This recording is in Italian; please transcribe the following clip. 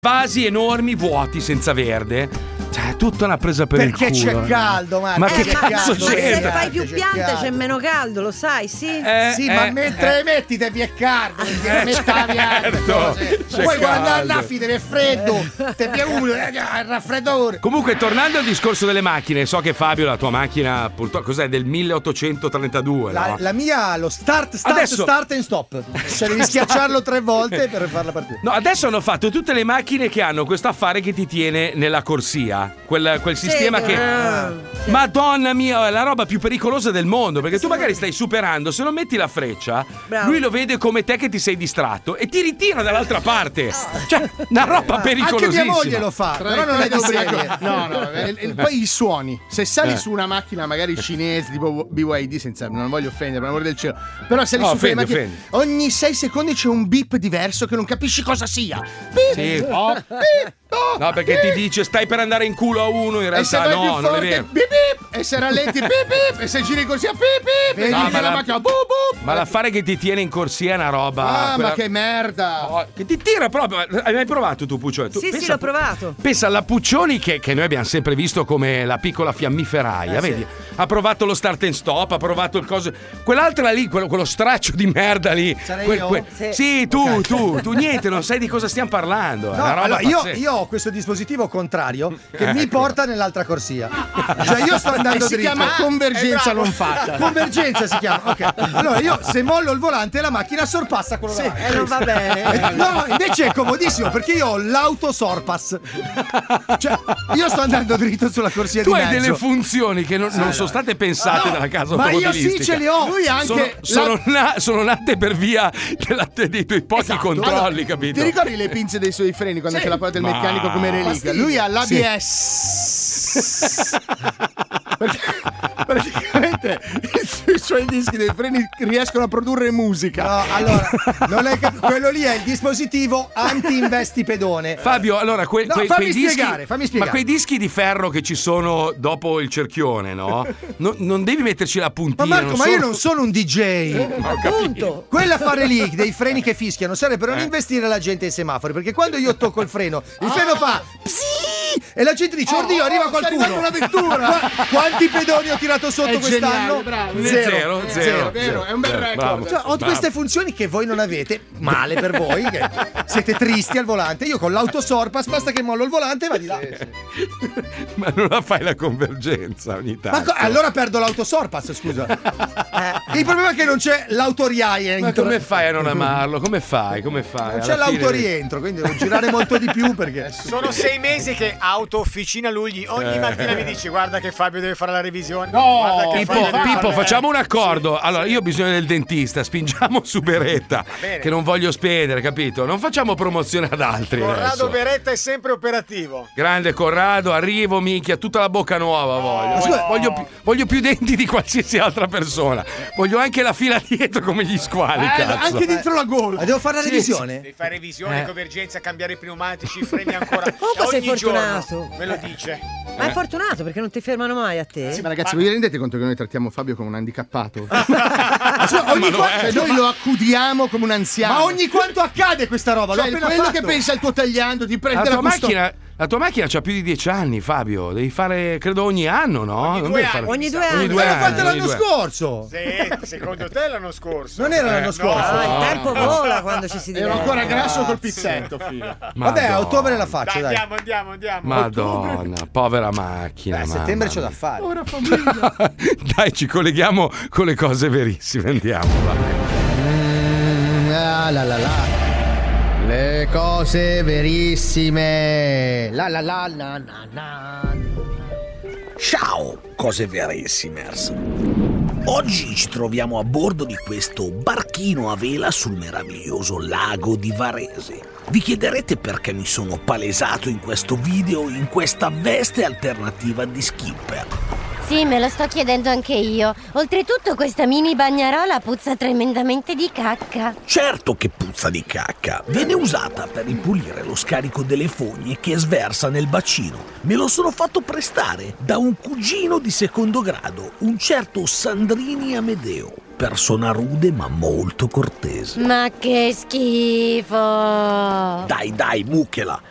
vasi enormi vuoti senza verde. Cioè, è tutta una presa per il culo. Perché c'è caldo, ma che cazzo c'è? Se fai più piante c'è meno caldo, lo sai, sì? Ma mentre le metti devi è caldo, perché mettavi poi quando annaffi devi è freddo, te piace il raffreddore. Comunque, tornando al discorso delle macchine, so che Fabio, la tua macchina, purtroppo, cos'è? Del 1832, no? La mia, lo start and stop. Cioè devi schiacciarlo 3 volte per farla partire. No, adesso hanno fatto tutte le macchine che hanno questo affare che ti tiene nella corsia. Quel sistema che Madonna mia, è la roba più pericolosa del mondo, perché tu magari stai superando, se non metti la freccia, lui lo vede come te che ti sei distratto e ti ritira dall'altra parte. Cioè, una roba pericolosissima. Anche mia moglie lo fa, però non è da ubriaco. No, poi i suoni. Se sali su una macchina magari cinese tipo BYD, senza, non voglio offendere, per l'amore del cielo, però sali su quelle macchine, ogni 6 secondi c'è un beep diverso che non capisci cosa sia. Beep, sì. No, perché ti dice stai per andare in culo a uno, in realtà no, non è vero. Beep, beep, e se rallenti beep, beep, e se giri così a beep, beep, no, ma la macchina boop, boop. Ma l'affare che ti tiene in corsia è una roba. Ma che merda! Che ti tira proprio. Hai mai provato tu, Puccione? Sì, l'ho provato. Pensa alla Puccioni che noi abbiamo sempre visto come la piccola fiammiferaia, vedi? Ha provato lo start and stop, ha provato il coso. Quell'altra lì, quello straccio di merda lì. Sì, tu niente, non sai di cosa stiamo parlando. No, allora, io ho questo dispositivo contrario che mi porta nell'altra corsia. Cioè io sto andando dritto. Si chiama convergenza non fatta. Convergenza si chiama. Ok. Allora io se mollo il volante la macchina sorpassa quello davanti. Non va bene. No, invece è comodissimo perché io ho l'autosorpass. Cioè io sto andando dritto sulla corsia di mezzo. Tu hai delle funzioni che non sono state pensate dalla casa automobilistica. Ma io sì ce le ho. Lui anche sono nate per via dei tuoi pochi controlli, capito? Ti ricordi le pinze dei suoi freni quando te la porta il meccanico come reliquia? Lui ha l'ABS. Praticamente i suoi dischi dei freni riescono a produrre musica. No, allora, non è quello lì è il dispositivo anti-investipedone. Fabio, allora quei dischi, fammi spiegare. Ma quei dischi di ferro che ci sono dopo il cerchione, no? Non devi metterci la puntina. Ma Marco, io non sono un DJ. Appunto. Quell'affare lì dei freni che fischiano serve per non investire la gente ai semafori, perché quando io tocco il freno fa psii, e la gente dice oddio arriva qualcuno, una vettura. Quanti pedoni ho tirato sotto quest'anno? Zero. Vero, è un bel record. Cioè, ho queste funzioni che voi non avete, male per voi, che siete tristi al volante. Io con l'autosorpass basta che mollo il volante e va di là. Ma non la fai la convergenza ogni tanto. Ma allora perdo l'autosorpass, scusa. Il problema è che non c'è l'autorientro. Ma come fai a non amarlo? Come fai? Non c'è l'autorientro, quindi devo girare molto di più perché sono 6 mesi che Auto Officina Lugli ogni mattina mi dice guarda che Fabio deve fare la revisione. No, Pippo, facciamo un accordo. Allora, io ho bisogno del dentista, spingiamo su Beretta, che non voglio spendere, capito? Non facciamo promozione ad altri. Corrado adesso. Beretta è sempre operativo. Grande Corrado, arrivo, minchia, tutta la bocca nuova voglio più denti di qualsiasi altra persona. Voglio anche la fila dietro come gli squali, cazzo. Anche dentro la gola. Devo fare la revisione? Devi fare revisione, convergenza, cambiare i pneumatici, i freni ancora. Sei Ogni fortunato. giorno me lo dice. Ma è fortunato perché non ti fermano mai a te? Sì, ma ragazzi, vi rendete conto che noi trattiamo Fabio come un handicappato? Noi lo accudiamo come un anziano. Ma ogni quanto accade questa roba? Cioè, quello che pensa il tuo tagliando ti prende la tua macchina c'ha più di 10 anni, Fabio. Devi fare, credo, ogni anno, no? Ogni due anni. L'ho fatto l'anno scorso. Sì, secondo te l'anno scorso. Non era l'anno scorso. No, il tempo vola quando ci si diverte. Ero ancora grasso col pizzetto, figlio. Vabbè, a ottobre la faccio, dai. Andiamo. Madonna, povera macchina. A settembre c'ho da fare. Ora famiglia. Dai, ci colleghiamo con le cose verissime. Andiamo, la. Le cose verissime. La. Ciao, cose verissimers. Oggi ci troviamo a bordo di questo barchino a vela sul meraviglioso lago di Varese. Vi chiederete perché mi sono palesato in questo video in questa veste alternativa di skipper. Sì, me lo sto chiedendo anche io. Oltretutto questa mini bagnarola puzza tremendamente di cacca. Certo che puzza di cacca. Viene usata per ripulire lo scarico delle fogne che sversa nel bacino. Me lo sono fatto prestare da un cugino di secondo grado, un certo Sandrini Amedeo. Persona rude ma molto cortese. Ma che schifo! Dai, mucchela.